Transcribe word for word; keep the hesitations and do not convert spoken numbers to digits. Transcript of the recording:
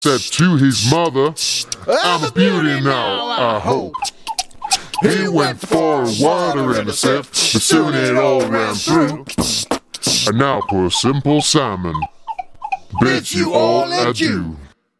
said to his mother, I'm a beauty now, I hope. He went for water and a sift, but soon it all ran through. And now poor simple salmon bids you all adieu.